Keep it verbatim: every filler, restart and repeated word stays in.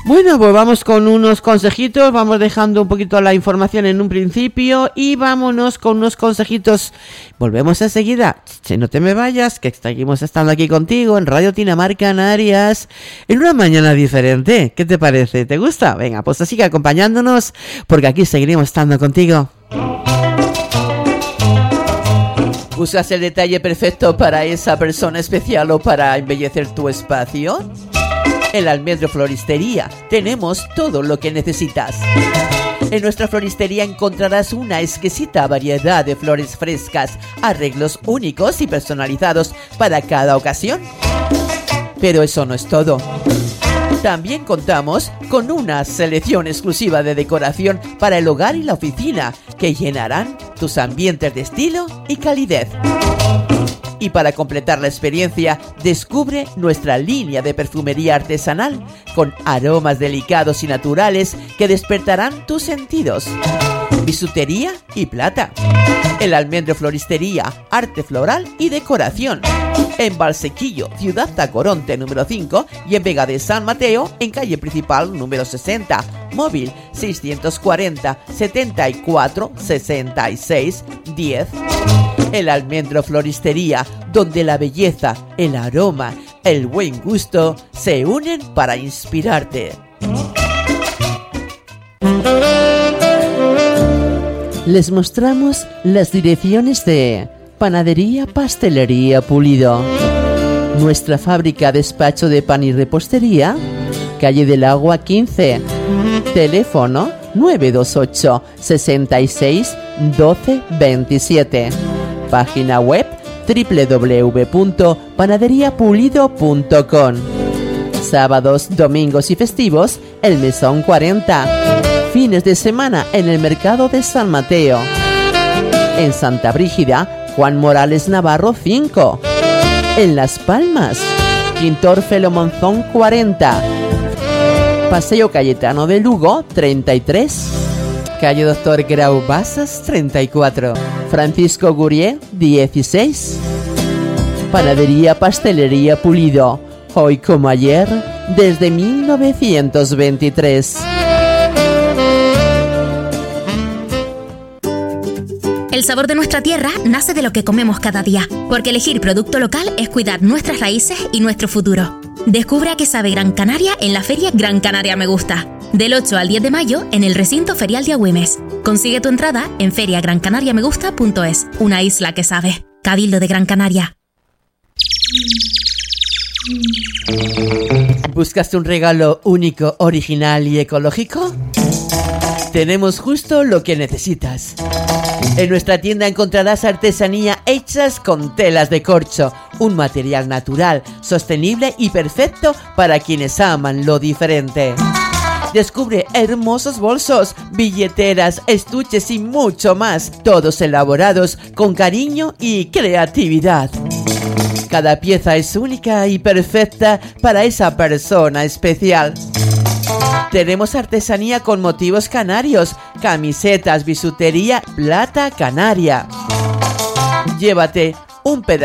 Bueno, pues vamos con unos consejitos, vamos dejando un poquito la información en un principio y vámonos con unos consejitos. Volvemos enseguida, si no te me vayas, que seguimos estando aquí contigo en Radio Tinamar Canarias, en una mañana diferente. ¿Qué te parece? ¿Te gusta? Venga, pues sigue acompañándonos, porque aquí seguiremos estando contigo. ¿Buscas el detalle perfecto para esa persona especial o para embellecer tu espacio? En la Almendro Floristería tenemos todo lo que necesitas. En nuestra floristería encontrarás una exquisita variedad de flores frescas, arreglos únicos y personalizados para cada ocasión. Pero eso no es todo. También contamos con una selección exclusiva de decoración para el hogar y la oficina que llenarán tus ambientes de estilo y calidez. Y para completar la experiencia, descubre nuestra línea de perfumería artesanal con aromas delicados y naturales que despertarán tus sentidos. Bisutería y plata. El Almendro Floristería, arte floral y decoración. En Valsequillo, Ciudad Tacoronte número cinco y en Vega de San Mateo, en calle principal número sesenta. Móvil seiscientos cuarenta, setenta y cuatro, sesenta y seis, diez. El Almendro Floristería, donde la belleza, el aroma, el buen gusto se unen para inspirarte. Les mostramos las direcciones de Panadería Pastelería Pulido. Nuestra fábrica despacho de pan y repostería, calle del Agua quince. Teléfono nueve dos ocho, sesenta y seis, doce veintisiete. Página web doble u doble u doble u punto panadería pulido punto com. Sábados, domingos y festivos, el Mesón cuarenta. Fines de semana en el Mercado de San Mateo. En Santa Brígida, Juan Morales Navarro cinco. En Las Palmas, Quintor Felo Monzón cuarenta. Paseo Cayetano de Lugo treinta y tres. Calle Doctor Grau Basas treinta y cuatro. Francisco Gurié dieciséis. Panadería Pastelería Pulido, hoy como ayer, desde mil novecientos veintitrés. El sabor de nuestra tierra nace de lo que comemos cada día, porque elegir producto local es cuidar nuestras raíces y nuestro futuro. Descubre a qué sabe Gran Canaria en la Feria Gran Canaria Me Gusta, del ocho al diez de mayo en el recinto ferial de Agüimes. Consigue tu entrada en feria gran canaria me gusta punto es, una isla que sabe. Cabildo de Gran Canaria. ¿Buscaste un regalo único, original y ecológico? Tenemos justo lo que necesitas. En nuestra tienda encontrarás artesanía hechas con telas de corcho, un material natural, sostenible y perfecto para quienes aman lo diferente. Descubre hermosos bolsos, billeteras, estuches y mucho más, todos elaborados con cariño y creatividad. Cada pieza es única y perfecta para esa persona especial. Tenemos artesanía con motivos canarios, camisetas, bisutería, plata canaria. Llévate un pedazo